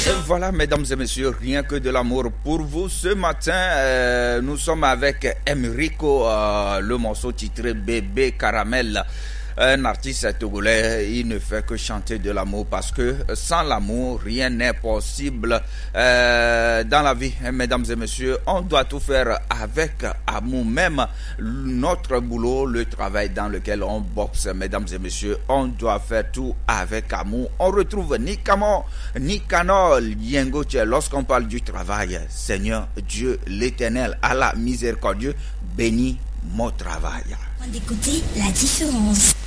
Voilà, mesdames et messieurs, rien que de l'amour pour vous. Ce matin, nous sommes avec Emerico, le morceau titré Bébé Caramel. Un artiste togolais, il ne fait que chanter de l'amour parce que sans l'amour, rien n'est possible dans la vie. Mesdames et messieurs, on doit tout faire avec amour. Même notre boulot, le travail dans lequel on boxe, mesdames et messieurs, on doit faire tout avec amour. On retrouve Nicanor Yengoche lorsqu'on parle du travail. Seigneur Dieu l'Éternel, Allah miséricordieux, bénis mon travail. D'écouter la différence.